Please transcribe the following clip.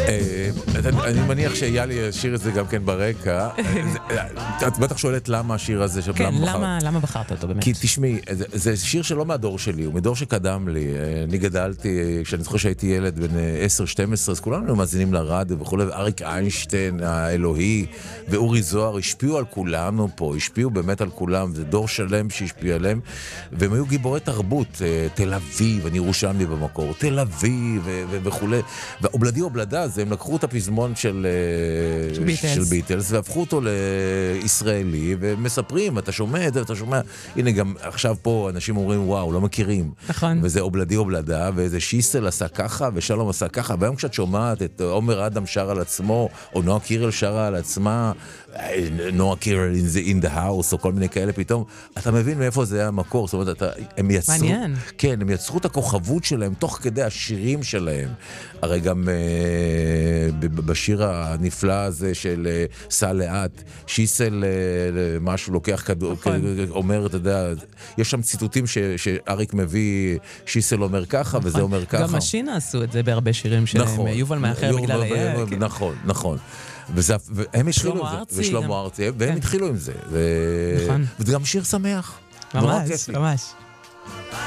אני מניח שיאלי השיר את זה גם כן ברקע. את בטח שואלת למה השיר הזה, כן, למה בחרת אותו באמת? כי תשמעי, זה שיר שלא מהדור שלי, הוא מדור שקדם לי. אני גדלתי, כשאני זוכר שהייתי ילד בן 10-12, אז כולנו מאזינים לרדיו וכו', ואריק איינשטיין, האלוהי, ואורי זוהר, השפיעו על כולנו פה, השפיעו באמת על כולם, זה דור שלם שהשפיע עליהם, והם היו גיבורי תרבות, תל אביב, אני ירושלמי במקור, תל אביב וכו'. ואובלדי אובלדה, הם לקחו את הפזמון של ביטלס, והפכו אותו לישראלי, ומספרים, אתה שומע את זה, אתה שומע, הנה גם עכשיו פה אנשים אומרים, וואו, לא מכירים. נכון. וזה אובלדי אובלדה, ואיזה שיסל עשה ככה, ושלום עשה ככה, והיום כשאת שומעת את עומר אדם שר על עצמו, או נועה קירל שרה על עצמה, נועה קירל in the house, או כל מיני כאלה פתאום, אתה מבין מאיפה זה היה המקור, זאת אומרת, הם יצרו, מעניין. כן, הם יצרו את הכוכבות שלהם, תוך כדי השירים שלהם. הרי גם בשיר הנפלא הזה של סע לאט, שיסל משהו לוקח כדור, אומר, אתה יודע, יש שם ציטוטים שאריק מביא, שיסל אומר ככה, וזה אומר ככה. גם השינה עשו את זה בהרבה שירים שלהם, יובל מאחר בגלל היה. נכון, נכון. והם התחילו עם זה, ושלמה ארצי, והם התחילו עם זה. וזה גם שיר שמח. ממש, ממש.